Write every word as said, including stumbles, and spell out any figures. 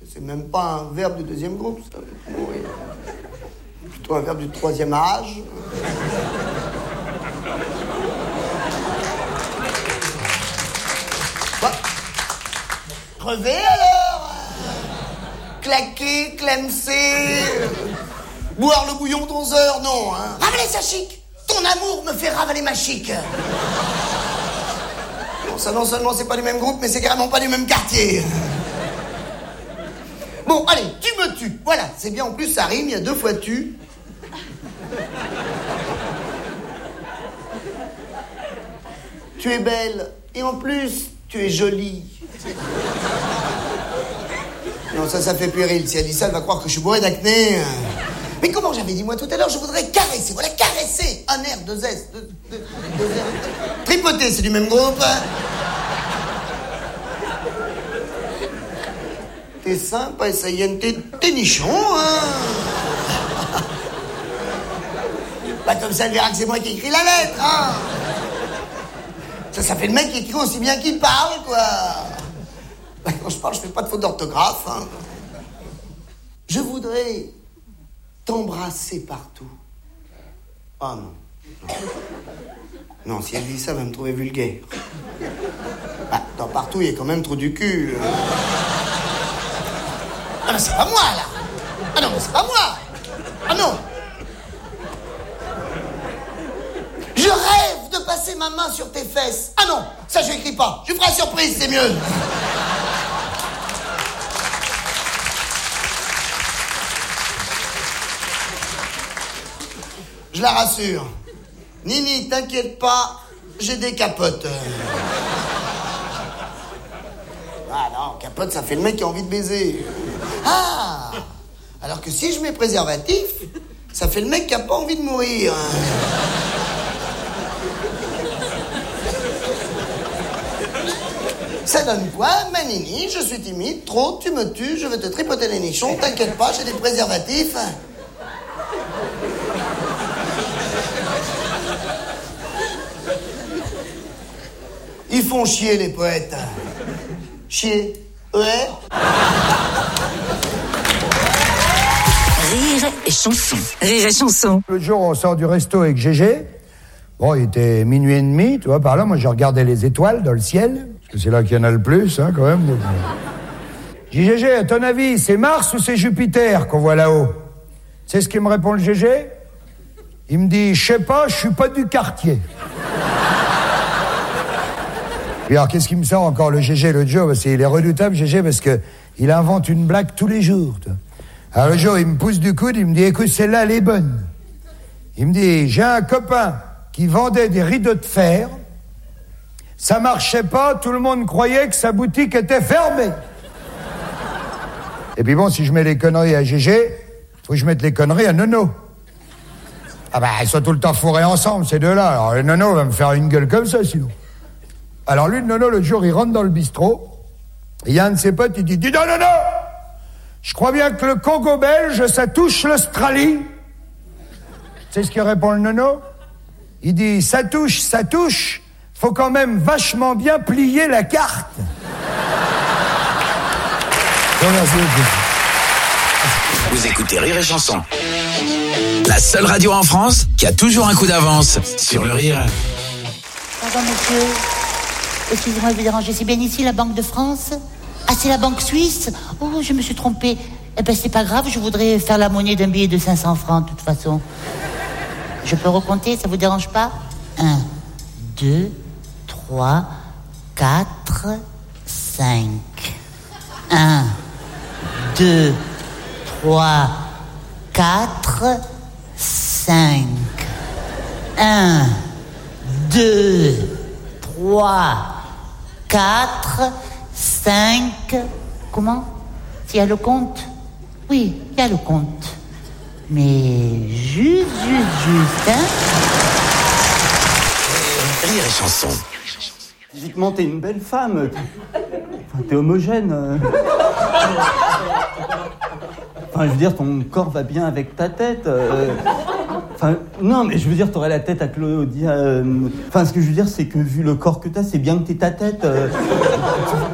C'est même pas un verbe du deuxième groupe, ça. Oui. Plutôt un verbe du troisième âge. Bah, crever alors. Claquer, clemser. Boire le bouillon d'onze heures, non, hein. Ravaler sa chic. Ton amour me fait ravaler ma chic. Non, ça non seulement c'est pas du même groupe, mais c'est carrément pas du même quartier. Bon, allez, tu me tues. Voilà, c'est bien, en plus ça rime, il y a deux fois tu. Tu es belle, et en plus, tu es jolie. Non, ça, ça fait puéril. Si elle dit ça, elle va croire que je suis bourré d'acné. Mais comment j'avais dit, moi, tout à l'heure, je voudrais caresser. Voilà, caresser. Un R, deux S, deux, deux, deux R. Tripoter, c'est du même groupe. T'es sympa, ça y est, t'es, t'es nichon, hein. Bah, comme ça, elle verra que c'est moi qui écris la lettre, hein. Ça, ça fait le mec qui écrit aussi bien qu'il parle, quoi. Bah, quand je parle, je fais pas de faute d'orthographe, hein. Je voudrais t'embrasser partout. Oh non. Non, non, si elle dit ça, elle va me trouver vulgaire. Bah, dans partout, il y a quand même trop du cul. Ah non, c'est pas moi, là. Ah non, mais c'est pas moi. Ah non. Je rêve de passer ma main sur tes fesses. Ah non, ça je écris pas. Je ferai surprise, c'est mieux. Je la rassure. Nini, t'inquiète pas, j'ai des capotes. Ah non, capote, ça fait le mec qui a envie de baiser. Ah, alors que si je mets préservatif, ça fait le mec qui a pas envie de mourir. Ça donne quoi, ma Nini? Je suis timide, trop, tu me tues, je vais te tripoter les nichons, t'inquiète pas, j'ai des préservatifs. Ils font chier, les poètes. Chier. Ouais. Rire et chanson. Rire et chanson. L'autre jour, on sort du resto avec Gégé. Bon, il était minuit et demi, tu vois, par là. Moi, je regardais les étoiles dans le ciel. Parce que c'est là qu'il y en a le plus, hein, quand même. Donc... J'ai dit, Gégé, à ton avis, c'est Mars ou c'est Jupiter qu'on voit là-haut? C'est ce qu'il me répond, le Gégé? Il me dit, je sais pas, je suis pas du quartier. Et alors, qu'est-ce qu'il me sort encore, le Gégé, l'autre jour? Parce qu'il est redoutable, Gégé, parce que il invente une blague tous les jours. Toi. Alors, le jour, il me pousse du coude, il me dit, écoute, celle-là, elle est bonne. Il me dit, j'ai un copain qui vendait des rideaux de fer. Ça marchait pas, tout le monde croyait que sa boutique était fermée. Et puis bon, si je mets les conneries à Gégé, faut que je mette les conneries à Nono. Ah bah, ils sont tout le temps fourrés ensemble, ces deux-là. Alors, le Nono va me faire une gueule comme ça, sinon. Alors lui, le Nono, le jour, il rentre dans le bistrot, et il y a un de ses potes, il dit, dis donc, Nono, je crois bien que le Congo belge, ça touche l'Australie. Tu sais ce qu'il répond, le Nono? Il dit, ça touche, ça touche, faut quand même vachement bien plier la carte. Bon, merci. Vous écoutez Rire et Chanson, la seule radio en France qui a toujours un coup d'avance sur le rire. Pardon, monsieur. Excusez-moi de vous déranger. C'est bien ici, la Banque de France? Ah, c'est la Banque Suisse? Oh, je me suis trompée. Eh ben, c'est pas grave, je voudrais faire la monnaie d'un billet de cinq cents francs, de toute façon. Je peux recompter, ça vous dérange pas? Un, deux, trois, quatre, cinq. Un, deux, trois, quatre, cinq. Un, deux, trois, quatre, cinq. Comment? S'il y a le compte? Oui, il y a le compte. Mais juste, juste, juste, hein? Rire et Chanson. Physiquement, t'es une belle femme. Enfin, t'es homogène. Enfin, je veux dire, ton corps va bien avec ta tête. Euh... Enfin, non, mais je veux dire, t'aurais la tête à Claudia. Euh... Enfin, ce que je veux dire, c'est que vu le corps que t'as, c'est bien que t'aies ta tête. Euh...